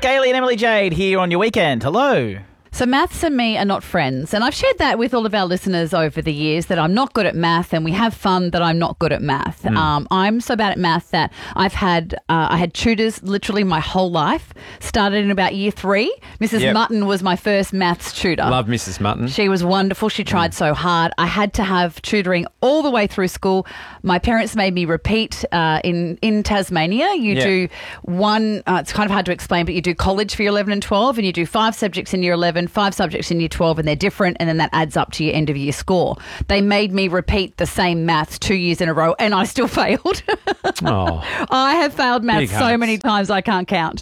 Gailey and Emily Jade here on your weekend. Hello. So maths and me are not friends, and I've shared that with all of our listeners over the years that I'm not good at math, and we have fun that I'm not good at math. I'm so bad at math that I had tutors literally my whole life. Started in about year 3. Mrs. Mutton was my first maths tutor. Love Mrs. Mutton. She was wonderful. She tried so hard. I had to have tutoring all the way through school. My parents made me repeat in Tasmania. You do one. It's kind of hard to explain, but you do college for year 11 and 12, and you do 5 subjects in year 11. 5 subjects in year 12, and they're different, and then that adds up to your end of year score. They made me repeat the same maths 2 years in a row, and I still failed. Oh, I have failed maths so many times I can't count.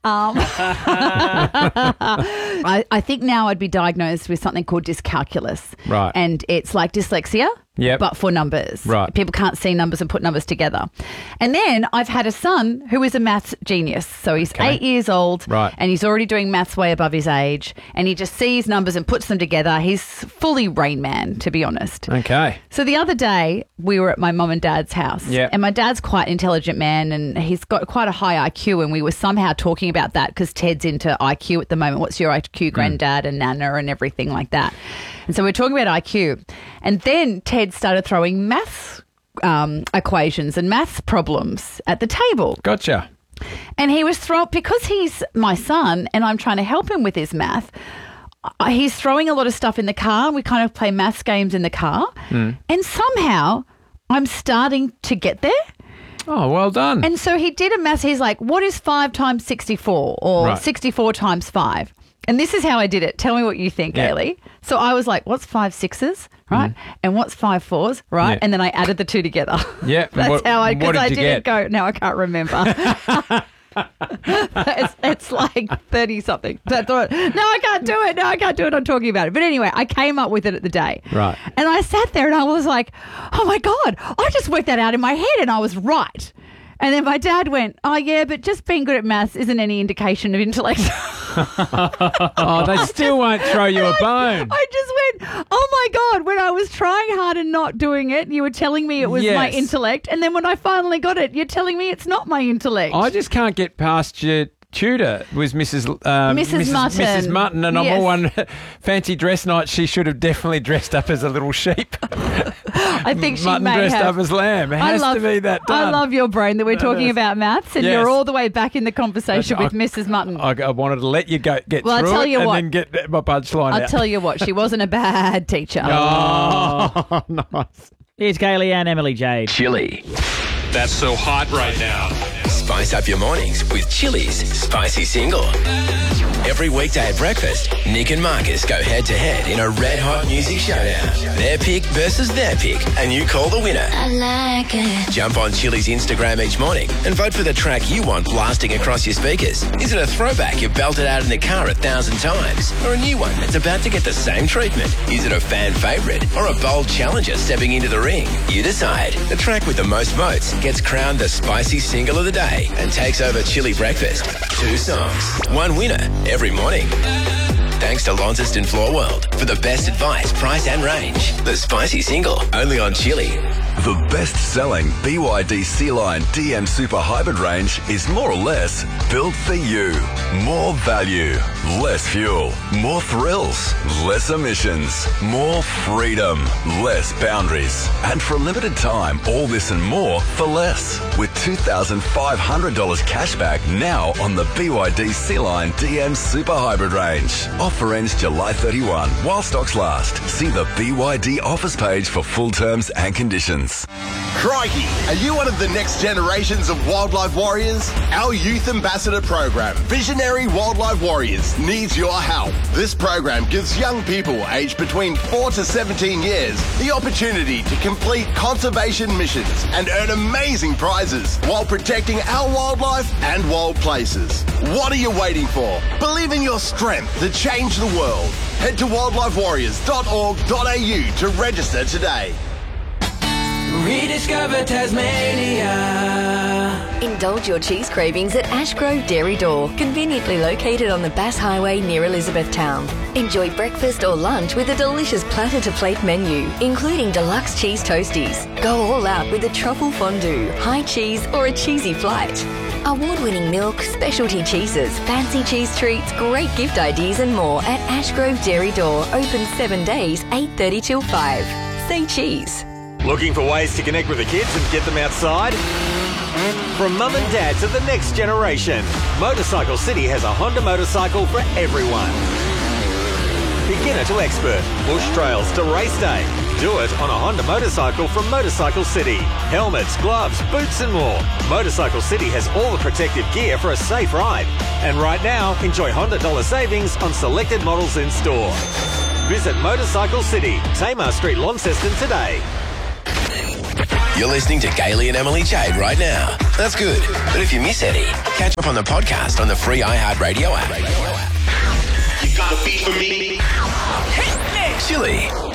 I think now I'd be diagnosed with something called dyscalculus. Right. And it's like dyslexia. But for numbers. Right. People can't see numbers and put numbers together. And then I've had a son who is a maths genius. So he's 8 years old and he's already doing maths way above his age, and he just sees numbers and puts them together. He's fully Rain Man, to be honest. Okay. So the other day we were at my mum and dad's house and my dad's quite an intelligent man and he's got quite a high IQ, and we were somehow talking about that because Ted's into IQ at the moment. What's your IQ, granddad and Nana and everything like that. And so we're talking about IQ, and then Ted started throwing maths equations and maths problems at the table. Gotcha. And he was because he's my son and I'm trying to help him with his math, he's throwing a lot of stuff in the car. We kind of play maths games in the car. And somehow I'm starting to get there. Oh, well done. And so he did a maths. He's like, what is 5 times 64 or 64 times 5? And this is how I did it. Tell me what you think, Gailey. So I was like, what's 5 6s, right? And what's 5 4s, right? And then I added the two together. Yeah. That's how I, because I you didn't get? go, now I can't remember. it's like 30 something. So I thought, no, I can't do it. No, I can't do it. I'm talking about it. But anyway, I came up with it at the day. Right. And I sat there and I was like, oh my God, I just worked that out in my head and I was right. And then my dad went, oh, yeah, but just being good at maths isn't any indication of intellect. Oh, they still won't throw you a bone. I just went, oh, my God, when I was trying hard and not doing it, you were telling me it was my intellect. And then when I finally got it, you're telling me it's not my intellect. I just can't get past your tutor was Mrs. Mutton. Mrs. Mutton, and on one fancy dress night, she should have definitely dressed up as a little sheep. I think she Mutton may dressed have. up as lamb. It has to be that done. I love your brain that we're talking about maths, and you're all the way back in the conversation with Mrs. Mutton. I wanted to let you get through I'll tell you it what, and then get my punchline out. I'll tell you what, she wasn't a bad teacher. Oh, nice. Here's Gailey and Emily Jade. Chili. That's so hot right now. Spice up your mornings with Chili's Spicy Single. Every weekday at breakfast, Nick and Marcus go head-to-head in a red-hot music showdown. Their pick versus their pick, and you call the winner. I like it. Jump on Chili's Instagram each morning and vote for the track you want blasting across your speakers. Is it a throwback you've belted out in the car 1,000 times? Or a new one that's about to get the same treatment? Is it a fan favourite or a bold challenger stepping into the ring? You decide. The track with the most votes gets crowned the Spicy Single of the Day and takes over Chili Breakfast. 2 songs, 1 winner every morning. Thanks to Launceston Floor World for the best advice, price and range. The Spicy Single, only on Chili. The best-selling BYD Sea-Line DM Super Hybrid range is more or less built for you. More value, less fuel, more thrills, less emissions, more freedom, less boundaries. And for a limited time, all this and more for less. With $2,500 cash back now on the BYD Sea-Line DM Super Hybrid range. Offer ends July 31 while stocks last. See the BYD offers page for full terms and conditions. Crikey, are you one of the next generations of wildlife warriors? Our youth ambassador program, Visionary Wildlife Warriors, needs your help. This program gives young people aged between 4 to 17 years the opportunity to complete conservation missions and earn amazing prizes while protecting our wildlife and wild places. What are you waiting for? Believe in your strength to change the world. Head to wildlifewarriors.org.au to register today. Rediscover Tasmania. Indulge your cheese cravings at Ashgrove Dairy Door, conveniently located on the Bass Highway near Elizabethtown. Enjoy breakfast or lunch with a delicious platter-to-plate menu, including deluxe cheese toasties. Go all out with a truffle fondue, high cheese or a cheesy flight. Award-winning milk, specialty cheeses, fancy cheese treats, great gift ideas and more at Ashgrove Dairy Door. Open 7 days, 8:30 till 5. Say cheese. Looking for ways to connect with the kids and get them outside? From mum and dad to the next generation, Motorcycle City has a Honda motorcycle for everyone. Beginner to expert, bush trails to race day. Do it on a Honda motorcycle from Motorcycle City. Helmets, gloves, boots and more. Motorcycle City has all the protective gear for a safe ride. And right now, enjoy Honda dollar savings on selected models in store. Visit Motorcycle City, Tamar Street, Launceston today. You're listening to Gailey and Emily Jade right now. That's good. But if you miss Eddie, catch up on the podcast on the free iHeartRadio app. You got a beat for me? Chili.